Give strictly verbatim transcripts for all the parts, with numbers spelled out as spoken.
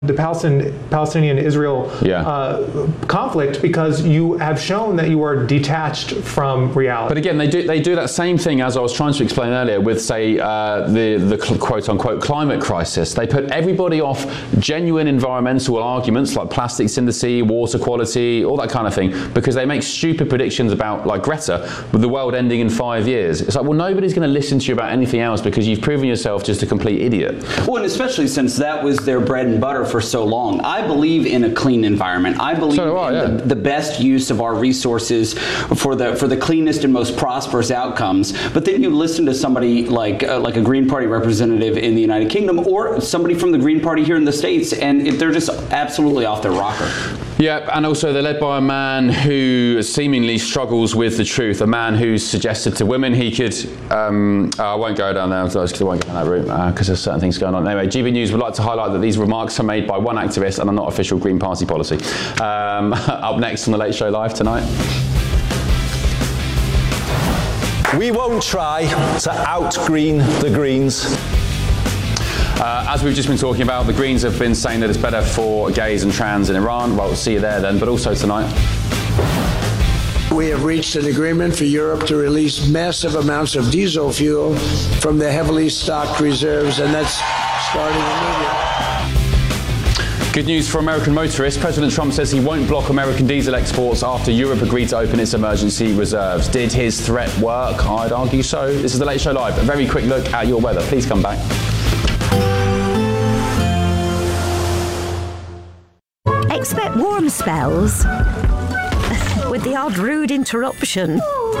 the Palestinian Palestinian-Israel yeah. uh, conflict, because you have shown that you are detached from reality. But again, they do they do that same thing, as I was trying to explain earlier, with, say, uh, the, the quote-unquote climate crisis. They put everybody off genuine environmental arguments like plastics in the sea, water quality, all that kind of thing, because they make stupid predictions about, like Greta, with the world ending in five years. It's like, well, nobody's going to listen to you about anything else because you've proven yourself just a complete idiot. Well, and especially since that was their bread and butter for so long. I believe in a clean environment. I believe so I, in yeah. the, the best use of our resources for the for the cleanest and most prosperous outcomes. But then you listen to somebody like uh, like a Green Party representative in the United Kingdom, or somebody from the Green Party here in the States, and if they're just absolutely off their rocker. Yeah, and also they're led by a man who seemingly struggles with the truth, a man who's suggested to women he could, um, I won't go down there, because I won't go down that route, because uh, there's certain things going on. Anyway, G B News would like to highlight that these remarks are made by one activist and are not official Green Party policy. Um, up next on The Late Show Live tonight. We won't try to out-green the Greens. Uh, as we've just been talking about, the Greens have been saying that it's better for gays and trans in Iran. Well, we'll see you there then, but also tonight. We have reached an agreement for Europe to release massive amounts of diesel fuel from their heavily stocked reserves, and that's starting immediately. Good news for American motorists. President Trump says he won't block American diesel exports after Europe agreed to open its emergency reserves. Did his threat work? I'd argue so. This is The Late Show Live. A very quick look at your weather. Please come back. Expect warm spells with the odd rude interruption.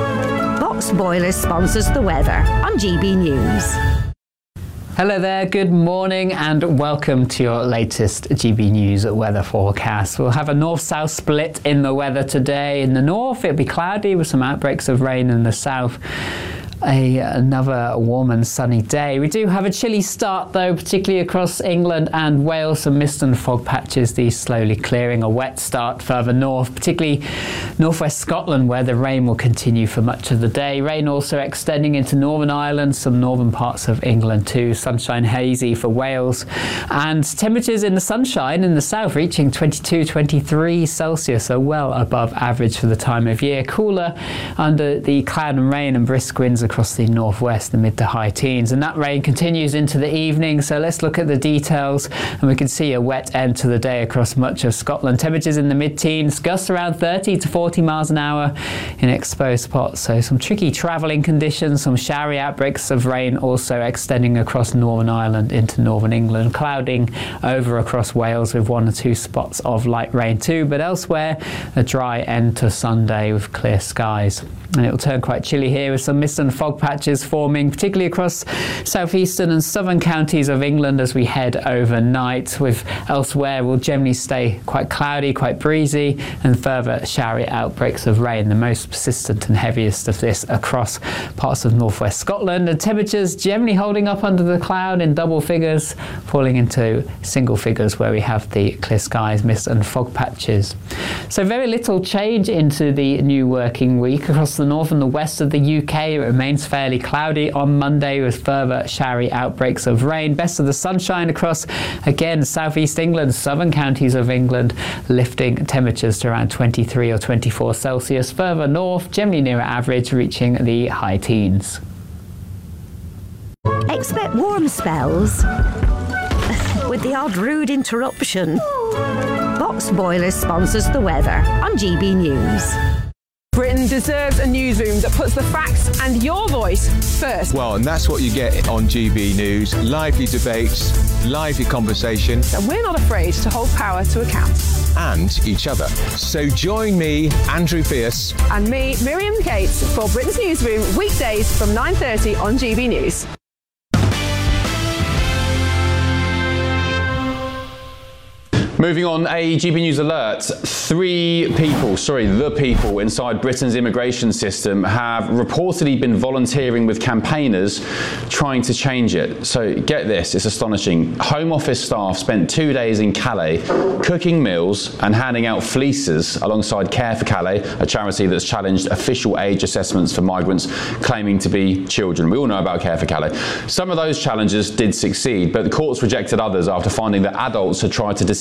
Box Boilers sponsors the weather on G B News. Hello there, good morning and welcome to your latest G B News weather forecast. We'll have a north-south split in the weather today. In the north, it'll be cloudy with some outbreaks of rain in the south. A, another warm and sunny day. We do have a chilly start though, particularly across England and Wales. Some mist and fog patches, these slowly clearing. A wet start further north, particularly northwest Scotland, where the rain will continue for much of the day. Rain also extending into Northern Ireland, some northern parts of England too. Sunshine hazy for Wales. And temperatures in the sunshine in the south reaching twenty-two, twenty-three Celsius, so well above average for the time of year. Cooler under the cloud and rain and brisk winds across the northwest, the mid to high teens, and that rain continues into the evening. So let's look at the details, and we can see a wet end to the day across much of Scotland. Temperatures in the mid-teens, gusts around thirty to forty miles an hour in exposed spots. So some tricky travelling conditions, some showery outbreaks of rain also extending across Northern Ireland into northern England, clouding over across Wales with one or two spots of light rain too, but elsewhere a dry end to Sunday with clear skies. And it will turn quite chilly here with some mist and fog patches forming, particularly across southeastern and southern counties of England as we head overnight, with elsewhere will generally stay quite cloudy, quite breezy, and further showery outbreaks of rain, the most persistent and heaviest of this across parts of northwest Scotland. And temperatures generally holding up under the cloud in double figures, falling into single figures where we have the clear skies, mist and fog patches. So very little change into the new working week. Across the north and the west of the U K, it remains fairly cloudy on Monday with further showery outbreaks of rain. Best of the sunshine across, again, southeast England, southern counties of England, lifting temperatures to around twenty-three or twenty-four Celsius. Further north, generally near average, reaching the high teens. Expect warm spells with the odd rude interruption. Box Boilers sponsors the weather on G B News. Britain deserves a newsroom that puts the facts and your voice first. Well, and that's what you get on G B News. Lively debates, lively conversation. And we're not afraid to hold power to account. And each other. So join me, Andrew Pierce. And me, Miriam Gates, for Britain's Newsroom, weekdays from nine thirty on G B News. Moving on, a G B News alert. Three people, sorry, the people inside Britain's immigration system have reportedly been volunteering with campaigners trying to change it. So get this, it's astonishing. Home Office staff spent two days in Calais cooking meals and handing out fleeces alongside Care for Calais, a charity that's challenged official age assessments for migrants claiming to be children. We all know about Care for Calais. Some of those challenges did succeed, but the courts rejected others after finding that adults had tried to deceive